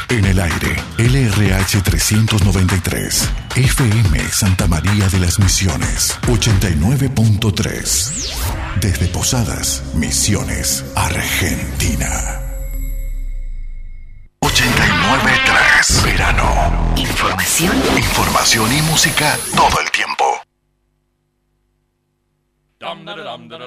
En el aire, LRH 393, FM Santa María de las Misiones, 89.3. Desde Posadas, Misiones, Argentina. 89.3. Verano. Información y música todo el tiempo.